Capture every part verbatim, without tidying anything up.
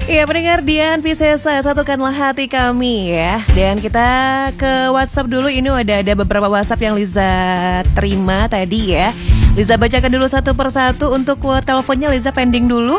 Iya pendengar Dian Piscesa, satukanlah hati kami ya. Dan kita ke WhatsApp dulu. Ini ada ada beberapa WhatsApp yang Liza terima tadi ya. Liza bacakan dulu satu persatu. Untuk teleponnya Liza pending dulu.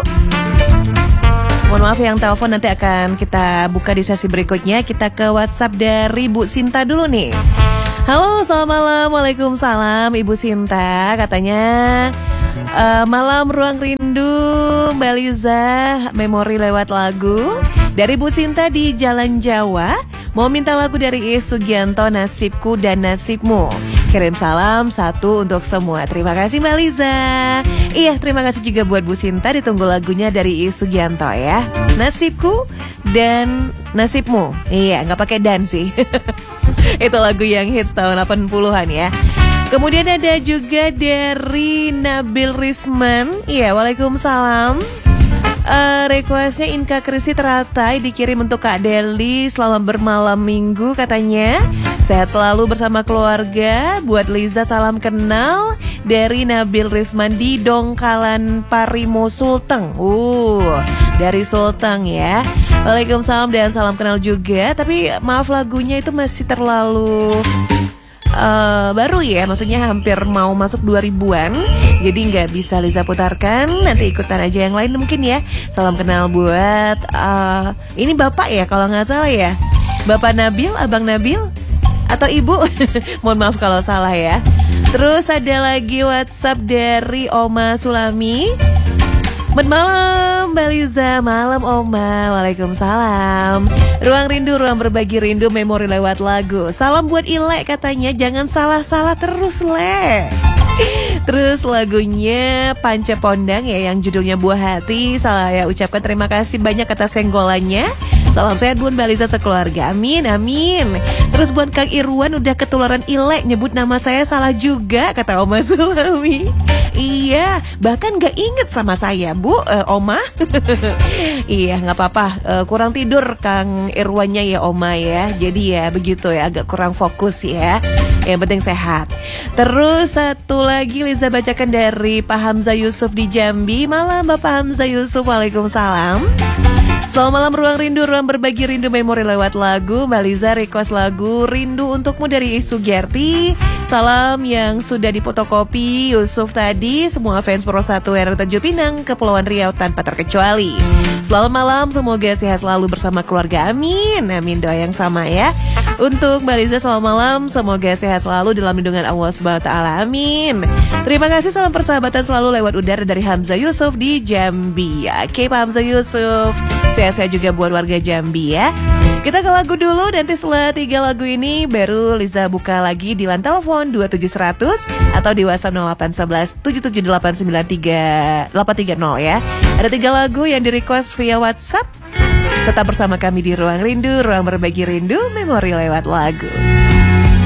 Mohon maaf yang telepon nanti akan kita buka di sesi berikutnya. Kita ke WhatsApp dari Bu Sinta dulu nih. Halo, selamat malam. Waalaikumsalam Ibu Sinta. Katanya uh, malam ruang rindu Mbak Liza, memori lewat lagu dari Bu Sinta di Jalan Jawa. Mau minta lagu dari Iis Sugianto, Nasibku dan Nasibmu. Kirim salam satu untuk semua. Terima kasih Mbak Liza. Iya, terima kasih juga buat Bu Sinta. Ditunggu lagunya dari Iis Sugianto ya. Nasibku dan Nasibmu. Iya, gak pakai dan sih. Itu lagu yang hits tahun delapan puluhan ya. Kemudian ada juga dari Nabil Risman. Iya, waalaikumsalam. Uh, requestnya Inka Kristi Teratai dikirim untuk Kak Deli. Selamat bermalam minggu katanya. Sehat selalu bersama keluarga. Buat Liza salam kenal dari Nabil Risman di Dongkalan Parimo Sulteng. Uh, dari Sulteng ya. Waalaikumsalam dan salam kenal juga. Tapi maaf lagunya itu masih terlalu Uh, baru ya, maksudnya hampir mau masuk dua ribuan. Jadi nggak bisa Liza putarkan. Nanti ikutan aja yang lain mungkin ya. Salam kenal buat uh, ini Bapak ya kalau nggak salah ya, Bapak Nabil, Abang Nabil atau Ibu. Mohon maaf kalau salah ya. Terus ada lagi WhatsApp dari Oma Sulami. Selamat malam Mbak Liza, malam Oma. Waalaikumsalam. Ruang rindu, ruang berbagi rindu, memori lewat lagu. Salam buat Ile katanya, jangan salah-salah terus Le. Terus lagunya Panca Pondang ya, yang judulnya Buah Hati. Saya ucapkan terima kasih banyak atas senggolannya. Salam sehat buat Mbak Liza sekeluarga, amin, amin. Terus buat Kang Irwan, udah ketularan Ile, nyebut nama saya salah juga, kata Oma Sulami. Iya, bahkan gak inget sama saya Bu, uh, Oma. Iya, gak apa-apa, uh, kurang tidur Kang Irwannya ya Oma ya. Jadi ya begitu ya, agak kurang fokus ya. Yang penting sehat. Terus satu lagi Liza bacakan dari Pak Hamzah Yusuf di Jambi. Malam Bapak Hamzah Yusuf, waalaikumsalam. Selamat malam ruang rindu, ruang berbagi rindu, memori lewat lagu. Mbak Liza request lagu Rindu Untukmu dari Iis Sugiarti. Salam yang sudah dipotokopi Yusuf tadi. Semua fans Pro satu R Tanjung Pinang, Kepulauan Riau tanpa terkecuali. Selamat malam, semoga sehat selalu bersama keluarga, amin. Amin, doa yang sama ya. Untuk Mbak Liza selamat malam, semoga sehat selalu dalam lindungan Allah subhanahu wa taala, amin. Terima kasih, salam persahabatan selalu lewat udara dari Hamzah Yusuf di Jambi. Oke Pak Hamzah Yusuf, sehat-sehat juga buat warga Jambi ya. Kita ke lagu dulu, nanti setelah tiga lagu ini baru Liza buka lagi di line telepon dua tujuh seratus atau di WhatsApp nol delapan satu satu tujuh tujuh delapan sembilan tiga delapan tiga nol ya. Ada tiga lagu yang di request via WhatsApp. Tetap bersama kami di Ruang Rindu, ruang berbagi rindu, memori lewat lagu.